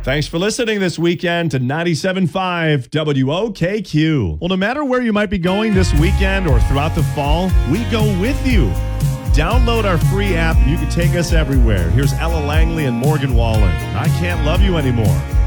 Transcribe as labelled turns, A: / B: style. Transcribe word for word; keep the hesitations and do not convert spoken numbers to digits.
A: Thanks for listening this weekend to ninety-seven point five W O K Q. Well, no matter where you might be going this weekend or throughout the fall, we go with you. Download our free app and you can take us everywhere. Here's Ella Langley and Morgan Wallen. I Can't Love You Anymore.